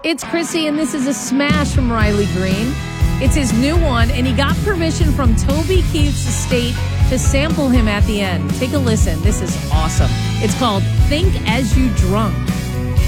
It's Chrissy, and this is a smash from Riley Green. It's his new one, and he got permission from Toby Keith's estate to sample him at the end. Take a listen. This is awesome. It's called Think As You Drunk.